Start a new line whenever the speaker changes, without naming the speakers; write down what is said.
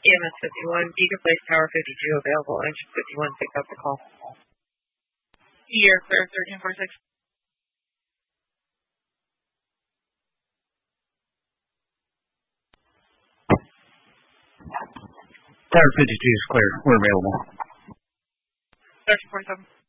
EMS 51, Beacon Place Tower 52 available. Engine 51 pick up the call.
You're clear, 1346.
Tower 52 is clear. We're available.
1347.